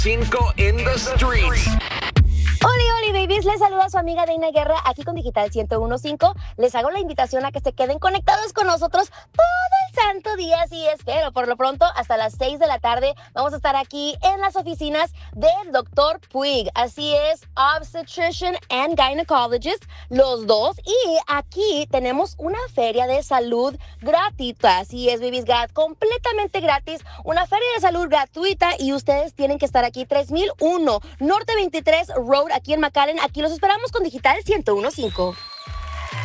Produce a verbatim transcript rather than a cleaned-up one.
Cinco in the streets. Oli, oli, babies, les saluda su amiga Deina Guerra aquí con Digital ciento uno punto cinco. Les hago la invitación a que se queden conectados con nosotros todo el santo día, si es, pero por lo pronto hasta las seis de la tarde vamos a estar aquí en las oficinas del doctor Puig. Así es, obstetrician and gynecologist, los dos. Y aquí tenemos una feria de salud gratuita. Así es, babies, gat, completamente gratis. Una feria de salud gratuita y ustedes tienen que estar aquí, tres mil uno Norte veintitrés Road, aquí en McAllen. Aquí los esperamos con Digital ciento uno punto cinco.